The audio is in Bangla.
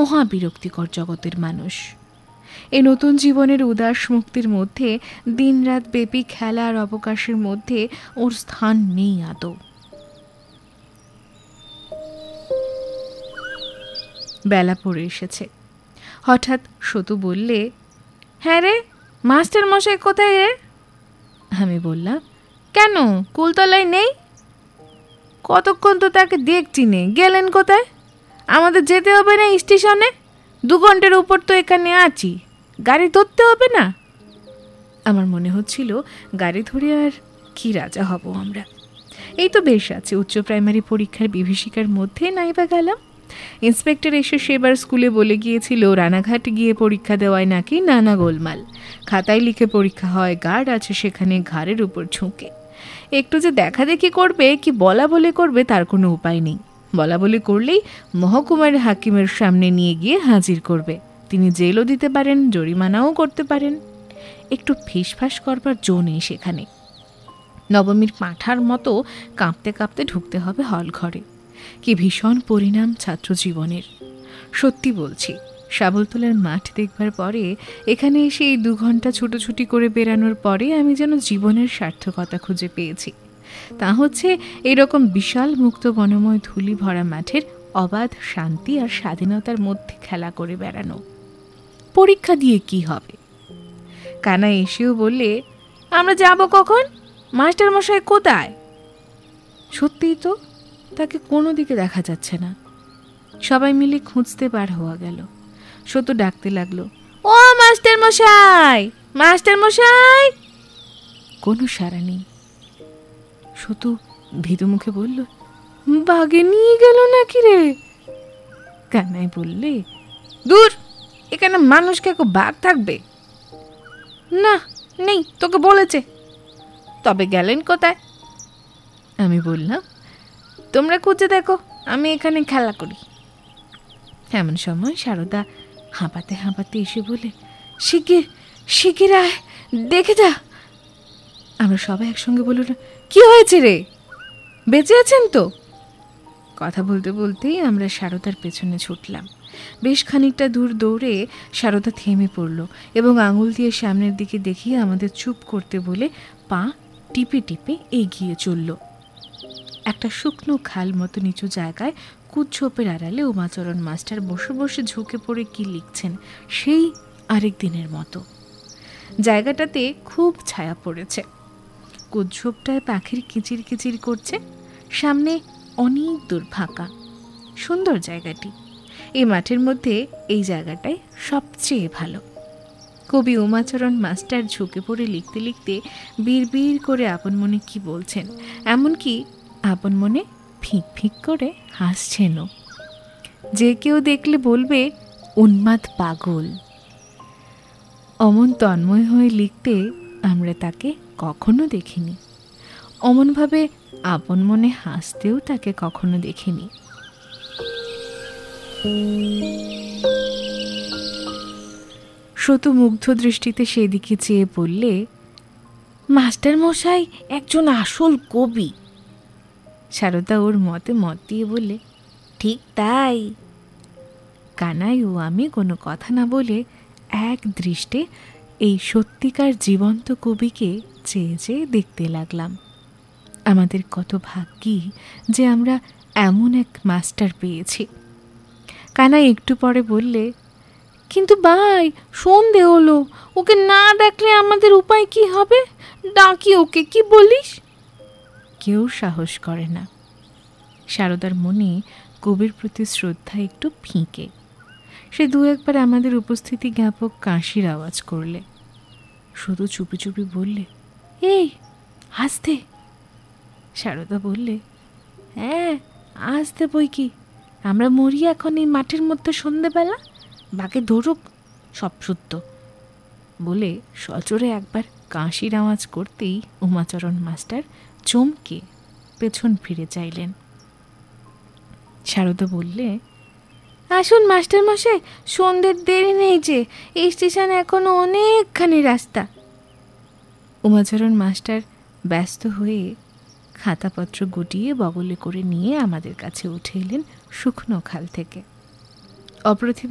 মহা বিরক্তিকর জগতের মানুষ। এই নতুন জীবনের উদাস মুক্তির মধ্যে দিনরাত ব্যাপী খেলা আর অবকাশের মধ্যে ওর স্থান নেই আদৌ। বেলা পড়ে এসেছে। হঠাৎ সতু বললে, হ্যাঁ রে, মাস্টার মশাই কোথায় রে? আমি বললাম, কেন, কুলতলায় নেই? কতক্ষণ তো তাকে দেখছি নে, গেলেন কোথায়? আমাদের যেতে হবে না স্টেশনে? 2 ঘন্টার উপর তো এখানে আছি, গাড়ি ধরতে হবে না? আমার মনে হচ্ছিল গাড়ি ধরে আর কি রাজা হব আমরা। এই তো বেশ আছে, উচ্চ প্রাইমারি পরীক্ষার বিভীষিকার মধ্যে নাইবা গেলাম। ইন্সপেক্টর এসে সেবার স্কুলে বলে গিয়েছিল রানাঘাট গিয়ে পরীক্ষা দেওয়ায় নাকি নানা গোলমাল। খাতায় লিখে পরীক্ষা হয়, গার্ড আছে সেখানে ঘাড়ের উপর ঝুঁকে। একটু যে দেখা দেখি করবে কি বলা বলে করবে তার কোনো উপায় নেই। বলা বলে করলেই মহকুমার হাকিমের সামনে নিয়ে গিয়ে হাজির করবে। তিনি জেলও দিতে পারেন, জরিমানাও করতে পারেন। একটু ফিসফাস করবার জো নেই সেখানে। নবমীর পাঁঠার মতো কাঁপতে কাঁপতে ঢুকতে হবে হল ঘরে। কি ভীষণ পরিণাম ছাত্র জীবনের। সত্যি বলছি, শাবলতলার মাঠ দেখবার পরে, এখানে এসে এই 2 ঘন্টা ছুটোছুটি করে বেরানোর পরে আমি যেন জীবনের সার্থকতা খুঁজে পেয়েছি। তা হচ্ছে এরকম বিশাল মুক্ত বনময় ধুলি ভরা মাঠের অবাধ শান্তি আর স্বাধীনতার মধ্যে খেলা করে বেড়ানো। পরীক্ষা দিয়ে কি হবে? কানা এসেও বললে, আমরা যাব কখন? মাস্টার মশাই কোথায়? সত্যিই তো, তাকে কোনো দিকে দেখা যাচ্ছে না। সবাই মিলে খুঁজতে বার হওয়া গেল। সতু ডাকতে লাগলো, ও মাস্টার মশাই, মাস্টার মশাই! কোনো সাড়া নেই। সতু ভীতু মুখে বলল, বাগে নিয়ে গেল নাকি রে? কানাই বললে, দূর, এখানে মানুষকে বাঘ থাকবে না? নেই, তোকে বলেছে। তবে গেলেন কোথায়? আমি বললাম, তোমরা খুঁজে দেখো, আমি এখানে খেলা করি। এমন সময় সারদা হাঁপাতে হাঁপাতে এসে বলে, শিগগির শিগগির আয়, দেখে যা। আমরা সবাই একসঙ্গে বলল, কি হয়েছে রে, বেঁচে আছেন তো? কথা বলতে বলতেই আমরা সারদার পেছনে ছুটলাম। বেশ খানিকটা দূর দৌড়ে সারদা থেমে পড়ল এবং আঙুল দিয়ে সামনের দিকে দেখিয়ে আমাদের চুপ করতে বলে পা টিপে টিপে এগিয়ে চলল। একটা শুকনো খাল মতো নিচু জায়গায় কুচ্ছোপের আড়ালে উমাচরণ মাস্টার বসে বসে ঝুঁকে পড়ে কি লিখছেন, সেই আরেক দিনের মতো। জায়গাটাতে খুব ছায়া পড়েছে। কুচ্ছোপটায় পাখির কিচির কিচির করছে। সামনে অনেক দূর ফাঁকা। সুন্দর জায়গাটি। এই মাঠের মধ্যে এই জায়গাটাই সবচেয়ে ভালো। কবি উমাচরণ মাস্টার ঝুঁকে পড়ে লিখতে লিখতে বিড়বিড় করে আপন মনে কি বলছেন, এমনকি আপন মনে ফিক ফিক করে হাসছেনও। যে কেউ দেখলে বলবে উন্মাদ পাগল। অমন তন্ময় হয়ে লিখতে আমরা তাকে কখনো দেখিনি। অমনভাবে আপন মনে হাসতেও তাকে কখনো দেখিনি। সতু মুগ্ধ দৃষ্টিতে সেদিকে চেয়ে বললে, মাস্টার মশাই একজন আসল কবি। সারদা ওর মতে মত দিয়ে বললে, ঠিক তাই। কানাই ও আমি কোনো কথা না বলে এক দৃষ্টে এই সত্যিকার জীবন্ত কবিকে চেয়ে চেয়ে দেখতে লাগলাম। আমাদের কত ভাগ্যি যে আমরা এমন এক মাস্টার পেয়েছি। কানাই একটু পরে বললে, কিন্তু ভাই, সন্ধে হলো, ওকে না ডাকলে আমাদের উপায় কি হবে? ডাকি ওকে, কি বলিস? কেউ সাহস করে না। সারদার মনে কবির প্রতি শ্রদ্ধা একটু ফিকে। সে 2-1 আমাদের উপস্থিতি জ্ঞাপক কাশির আওয়াজ করলে। শুধু চুপি চুপি বললে, এই আসতে। সারদা বললে, হ্যাঁ আসতে বই কি, আমরা মরি এখন এই মাঠের মধ্যে সন্ধেবেলা, বাকে ধরুক সব সত্য। বলে সজোরে একবার কাশির আওয়াজ করতেই উমাচরণ মাস্টার চমকে পেছন ফিরে চাইলেন। সারদা বললে, আসুন মাস্টার মশাই, সন্ধ্যের দেরি নেই যে, এই স্টেশনে এখনো অনেকখানি রাস্তা। উমাচরণ মাস্টার ব্যস্ত হয়ে খাতাপত্র গুটিয়ে বগলে করে নিয়ে আমাদের কাছে উঠে এলেন শুকনো খাল থেকে। অপ্রতিভ